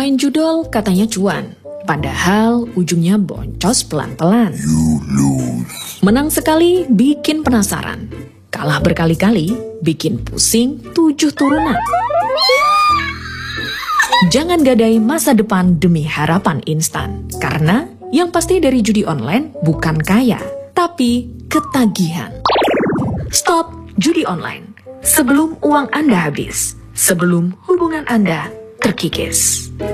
Main judol katanya cuan, padahal ujungnya boncos pelan-pelan. Menang sekali bikin penasaran, kalah berkali-kali bikin pusing 7 turunan. Jangan gadai masa depan demi harapan instan, karena yang pasti dari judi online bukan kaya, tapi ketagihan. Stop judi online sebelum uang Anda habis, sebelum hubungan Anda terkikis.